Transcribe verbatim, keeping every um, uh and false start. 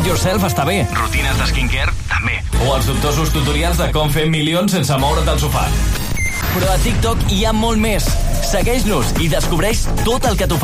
it yourself està bé. Rutines de skincare, també. O els dubtosos tutorials de com fer milions sense moure't del sofà. Però a TikTok hi ha molt més. Segueix-nos i descobreix tot el que t'oferim.